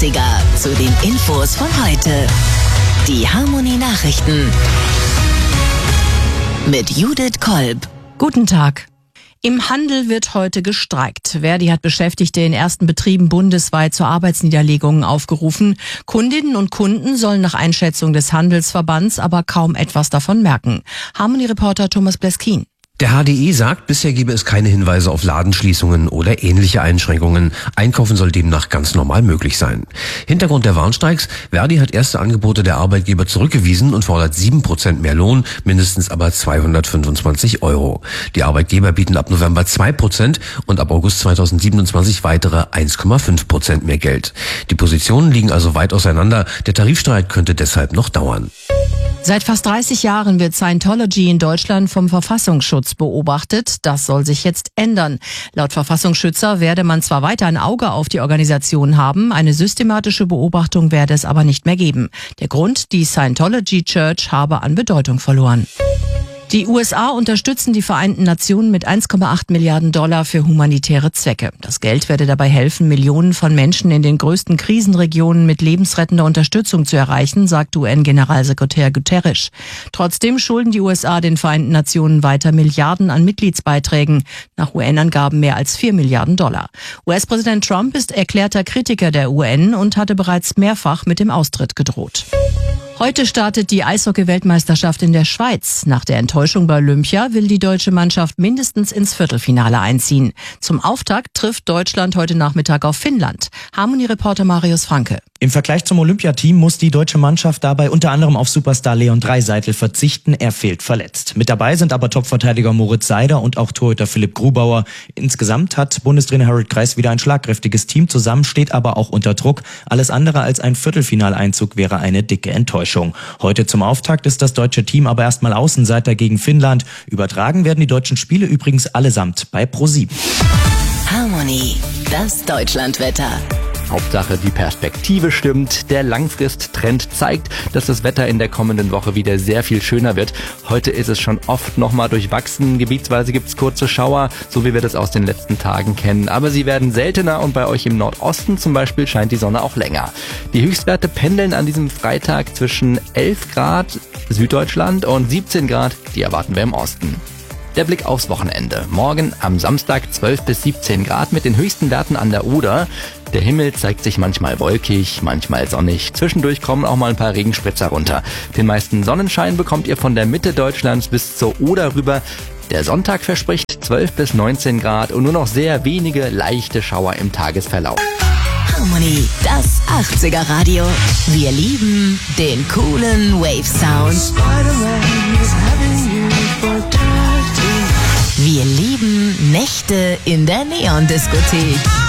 80er zu den Infos von heute. Die Harmony Nachrichten mit Judith Kolb. Guten Tag. Im Handel wird heute gestreikt. Verdi hat Beschäftigte in ersten Betrieben bundesweit zu Arbeitsniederlegungen aufgerufen. Kundinnen und Kunden sollen nach Einschätzung des Handelsverbands aber kaum etwas davon merken. Harmony-Reporter Thomas Bleskin. Der HDI sagt, bisher gebe es keine Hinweise auf Ladenschließungen oder ähnliche Einschränkungen. Einkaufen soll demnach ganz normal möglich sein. Hintergrund der Warnstreiks: Verdi hat erste Angebote der Arbeitgeber zurückgewiesen und fordert 7% mehr Lohn, mindestens aber 225 €. Die Arbeitgeber bieten ab November 2% und ab August 2027 weitere 1,5% mehr Geld. Die Positionen liegen also weit auseinander. Der Tarifstreit könnte deshalb noch dauern. Seit fast 30 Jahren wird Scientology in Deutschland vom Verfassungsschutz beobachtet. Das soll sich jetzt ändern. Laut Verfassungsschützer werde man zwar weiter ein Auge auf die Organisation haben, eine systematische Beobachtung werde es aber nicht mehr geben. Der Grund: die Scientology Church habe an Bedeutung verloren. Die USA unterstützen die Vereinten Nationen mit 1,8 Milliarden $ für humanitäre Zwecke. Das Geld werde dabei helfen, Millionen von Menschen in den größten Krisenregionen mit lebensrettender Unterstützung zu erreichen, sagt UN-Generalsekretär Guterres. Trotzdem schulden die USA den Vereinten Nationen weiter Milliarden an Mitgliedsbeiträgen, nach UN-Angaben mehr als 4 Milliarden $. US-Präsident Trump ist erklärter Kritiker der UN und hatte bereits mehrfach mit dem Austritt gedroht. Heute startet die Eishockey-Weltmeisterschaft in der Schweiz. Nach der Enttäuschung bei Olympia will die deutsche Mannschaft mindestens ins Viertelfinale einziehen. Zum Auftakt trifft Deutschland heute Nachmittag auf Finnland. Harmony-Reporter Marius Franke. Im Vergleich zum Olympiateam muss die deutsche Mannschaft dabei unter anderem auf Superstar Leon Draisaitl verzichten. Er fehlt verletzt. Mit dabei sind aber Topverteidiger Moritz Seider und auch Torhüter Philipp Grubauer. Insgesamt hat Bundestrainer Harald Kreis wieder ein schlagkräftiges Team zusammen, steht aber auch unter Druck. Alles andere als ein Viertelfinaleinzug wäre eine dicke Enttäuschung. Heute zum Auftakt ist das deutsche Team aber erstmal Außenseiter gegen Finnland. Übertragen werden die deutschen Spiele übrigens allesamt bei ProSieben. Harmony, das Deutschlandwetter. Hauptsache, die Perspektive stimmt. Der Langfristtrend zeigt, dass das Wetter in der kommenden Woche wieder sehr viel schöner wird. Heute ist es schon oft nochmal durchwachsen. Gebietsweise gibt's kurze Schauer, so wie wir das aus den letzten Tagen kennen. Aber sie werden seltener und bei euch im Nordosten zum Beispiel scheint die Sonne auch länger. Die Höchstwerte pendeln an diesem Freitag zwischen 11 Grad Süddeutschland und 17 Grad, die erwarten wir im Osten. Der Blick aufs Wochenende. Morgen am Samstag 12 bis 17 Grad mit den höchsten Werten an der Oder. Der Himmel zeigt sich manchmal wolkig, manchmal sonnig. Zwischendurch kommen auch mal ein paar Regenspritzer runter. Den meisten Sonnenschein bekommt ihr von der Mitte Deutschlands bis zur Oder rüber. Der Sonntag verspricht 12 bis 19 Grad und nur noch sehr wenige leichte Schauer im Tagesverlauf. Harmony, das 80er Radio. Wir lieben den coolen Wave-Sound. Wir lieben Nächte in der Neon-Diskothek.